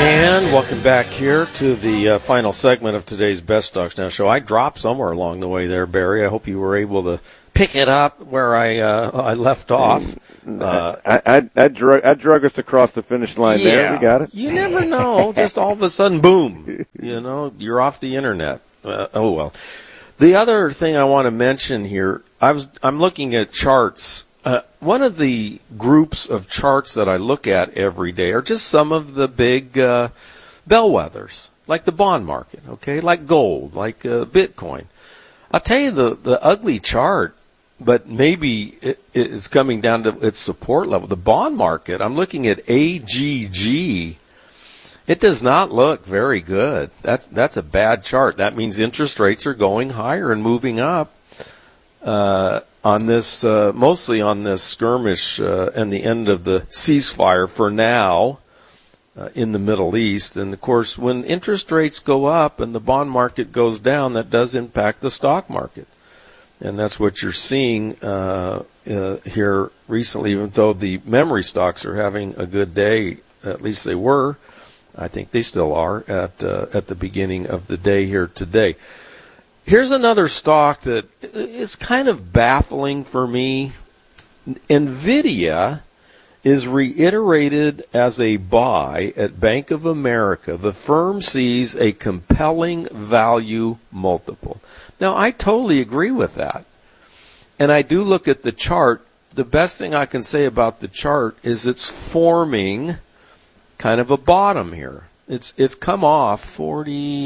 And welcome back here to the final segment of today's Best Stocks Now show. I dropped somewhere along the way there, Barry. I hope you were able to pick it up where I left off. I drug us across the finish line there. We got it. You never know. Just all of a sudden, boom. You're off the internet. Oh, well. The other thing I want to mention here, I'm looking at charts. One of the groups of charts that I look at every day are just some of the big bellwethers, like the bond market, okay, like gold, like Bitcoin. I'll tell you the ugly chart, but maybe it's coming down to its support level. The bond market, I'm looking at AGG. It does not look very good. That's a bad chart. That means interest rates are going higher and moving up. On this, mostly on this skirmish and the end of the ceasefire for now in the Middle East. And, of course, when interest rates go up and the bond market goes down, that does impact the stock market. And that's what you're seeing here recently, even though the memory stocks are having a good day, at least they were. I think they still are at the beginning of the day here today. Here's another stock that is kind of baffling for me. NVIDIA is reiterated as a buy at Bank of America. The firm sees a compelling value multiple. Now, I totally agree with that. And I do look at the chart. The best thing I can say about the chart is it's forming kind of a bottom here. It's come off about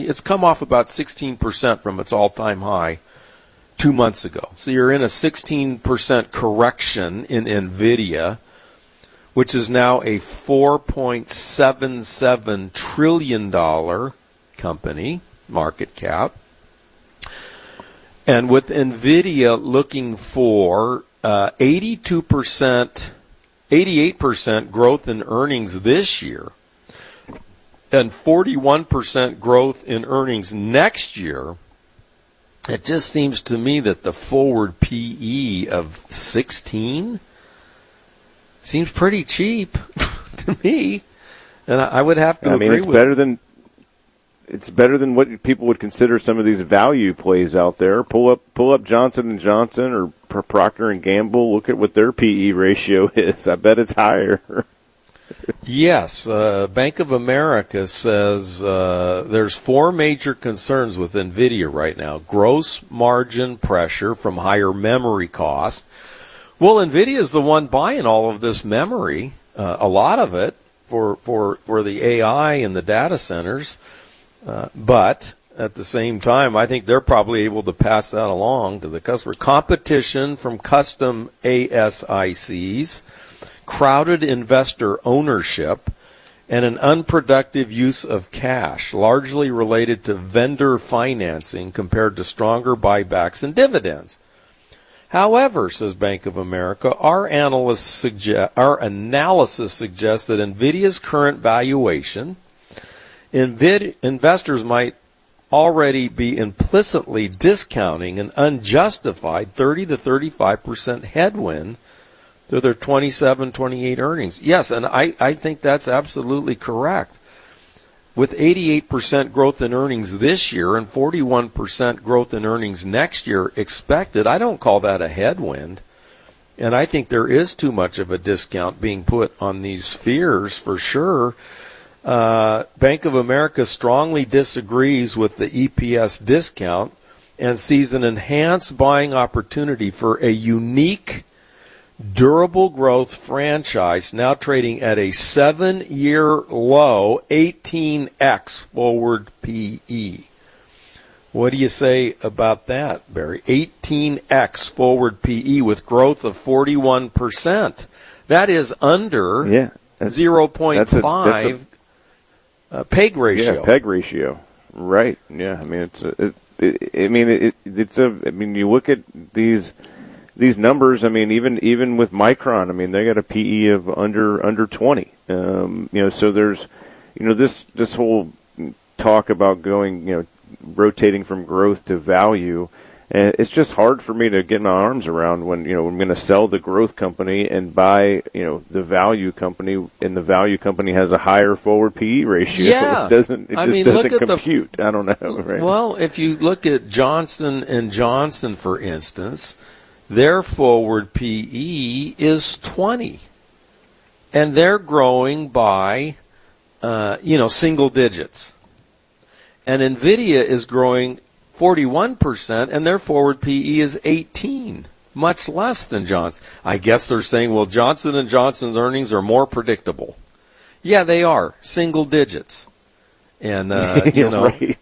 16% from its all-time high 2 months ago. So you're in a 16% correction in NVIDIA, which is now a $4.77 trillion company, market cap. And with NVIDIA looking for 88% growth in earnings this year, and 41% growth in earnings next year, it just seems to me that the forward PE of 16 seems pretty cheap to me. And I would have to agree with it. It's better than what people would consider some of these value plays out there. Pull up Johnson & Johnson or Procter & Gamble. Look at what their PE ratio is. I bet it's higher. Yes, Bank of America says there's four major concerns with NVIDIA right now. Gross margin pressure from higher memory costs. Well, NVIDIA is the one buying all of this memory, a lot of it, for the AI and the data centers. But at the same time, I think they're probably able to pass that along to the customer. Competition from custom ASICs, crowded investor ownership, and an unproductive use of cash, largely related to vendor financing compared to stronger buybacks and dividends. However, says Bank of America, our analysis suggests that NVIDIA's current valuation, investors might already be implicitly discounting an unjustified 30 to 35% headwind to their 27, 28 earnings. Yes, and I think that's absolutely correct. With 88% growth in earnings this year and 41% growth in earnings next year expected, I don't call that a headwind. And I think there is too much of a discount being put on these fears for sure. Bank of America strongly disagrees with the EPS discount and sees an enhanced buying opportunity for a unique durable growth franchise now trading at a 7-year low, 18x forward PE. What do you say about that, Barry? 18x forward PE with growth of 41%. That is under 0.5 PEG ratio. Yeah, PEG ratio. Right. Yeah. I mean, you look at these numbers. I mean, even with Micron, I mean, they got a PE of under 20. So there's, this whole talk about going, rotating from growth to value. And it's just hard for me to get my arms around when, I'm going to sell the growth company and buy, the value company, and the value company has a higher forward PE ratio. Yeah. It doesn't compute. I don't know. Right? Well, if you look at Johnson & Johnson, for instance, their forward PE is 20. And they're growing by, single digits. And NVIDIA is growing 41%, and their forward PE is 18, much less than Johnson. I guess they're saying, well, Johnson & Johnson's earnings are more predictable. Yeah, they are, single digits. And, right. 7%,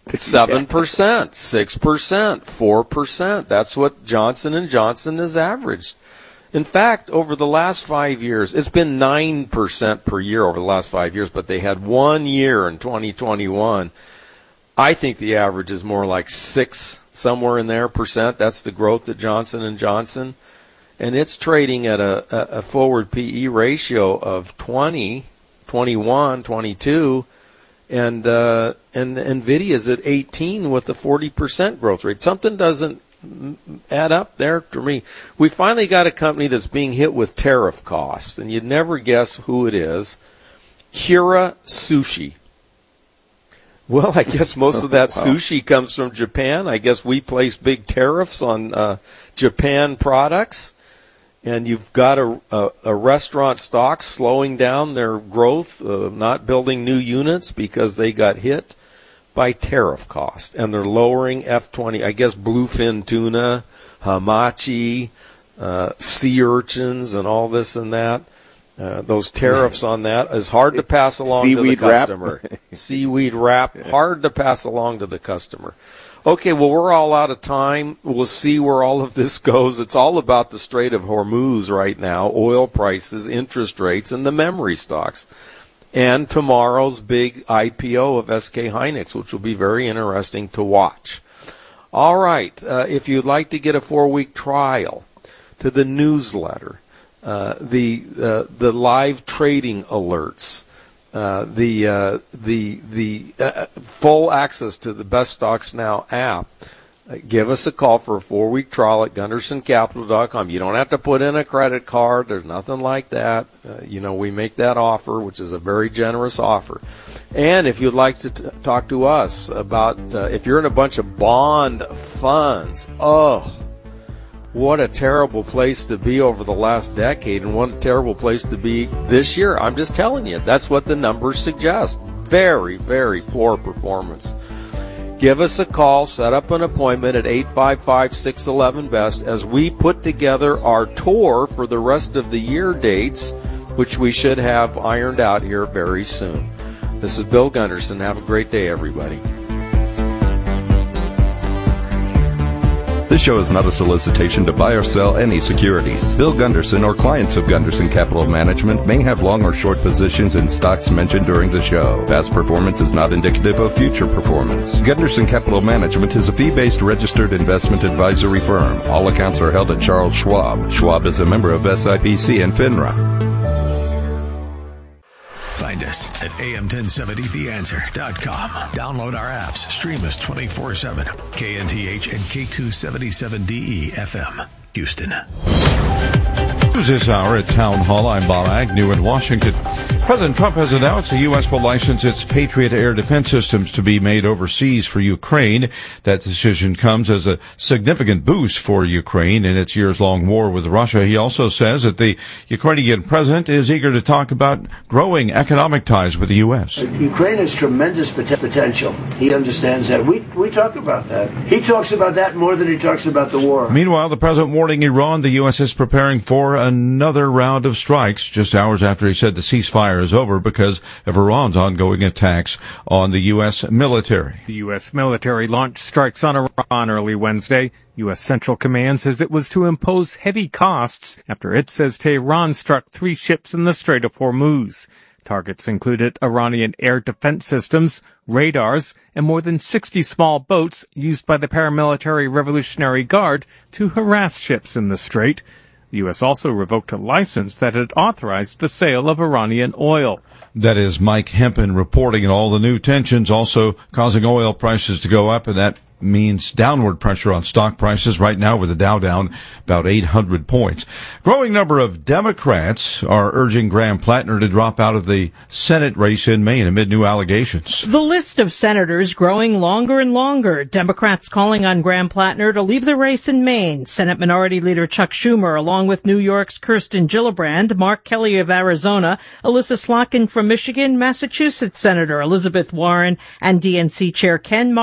6%, 4%. That's what Johnson & Johnson has averaged. In fact, over the last 5 years, it's been 9% per year over the last 5 years, but they had 1 year in 2021. I think the average is more like 6, somewhere in there, percent. That's the growth at Johnson & Johnson. And it's trading at a forward PE ratio of 20, 21, 22. And NVIDIA's at 18 with a 40% growth rate. Something doesn't add up there to me. We finally got a company that's being hit with tariff costs, and you'd never guess who it is. Kura Sushi. Well, I guess most of that sushi comes from Japan. I guess we place big tariffs on Japan products. And you've got a restaurant stock slowing down their growth, not building new units because they got hit by tariff cost. And they're lowering F20, I guess bluefin tuna, hamachi, sea urchins, and all this and that. Those tariffs on that is hard to pass along to the customer. Seaweed wrap, hard to pass along to the customer. Okay, well, we're all out of time. We'll see where all of this goes. It's all about the Strait of Hormuz right now, oil prices, interest rates, and the memory stocks. And tomorrow's big IPO of SK Hynix, which will be very interesting to watch. All right, if you'd like to get a 4-week trial to the newsletter, the live trading alerts, the full access to the Best Stocks Now app, give us a call for a 4-week trial at GundersonCapital.com. You don't have to put in a credit card. There's nothing like that. We make that offer, which is a very generous offer. And if you'd like to talk to us about if you're in a bunch of bond funds, what a terrible place to be over the last decade, and what a terrible place to be this year. I'm just telling you, that's what the numbers suggest. Very, very poor performance. Give us a call, set up an appointment at 855-611-BEST as we put together our tour for the rest of the year dates, which we should have ironed out here very soon. This is Bill Gunderson. Have a great day, everybody. This show is not a solicitation to buy or sell any securities. Bill Gunderson or clients of Gunderson Capital Management may have long or short positions in stocks mentioned during the show. Past performance is not indicative of future performance. Gunderson Capital Management is a fee-based registered investment advisory firm. All accounts are held at Charles Schwab. Schwab is a member of SIPC and FINRA. Find us at am1070theanswer.com. Download our apps. Stream us 24/7. KNTH and K277DE FM, Houston. News this hour at Town Hall. I'm Bob Agnew in Washington. President Trump has announced the U.S. will license its Patriot air defense systems to be made overseas for Ukraine. That decision comes as a significant boost for Ukraine in its years-long war with Russia. He also says that the Ukrainian president is eager to talk about growing economic ties with the U.S. Ukraine has tremendous potential. He understands that. We talk about that. He talks about that more than he talks about the war. Meanwhile, the president warning Iran the U.S. is preparing for another round of strikes just hours after he said the ceasefire is over because of Iran's ongoing attacks on the U.S. military. The U.S. military launched strikes on Iran early Wednesday. U.S. Central Command says it was to impose heavy costs after it says Tehran struck 3 ships in the Strait of Hormuz. Targets included Iranian air defense systems, radars, and more than 60 small boats used by the paramilitary Revolutionary Guard to harass ships in the strait. The U.S. also revoked a license that had authorized the sale of Iranian oil. That is Mike Hempen reporting, and all the new tensions also causing oil prices to go up, and that means downward pressure on stock prices right now, with the Dow down about 800 points. Growing number of Democrats are urging Graham Plattner to drop out of the Senate race in Maine amid new allegations. The list of senators growing longer and longer. Democrats calling on Graham Plattner to leave the race in Maine. Senate Minority Leader Chuck Schumer, along with New York's Kirsten Gillibrand, Mark Kelly of Arizona, Alyssa Slotkin from Michigan, Massachusetts Senator Elizabeth Warren, and DNC Chair Ken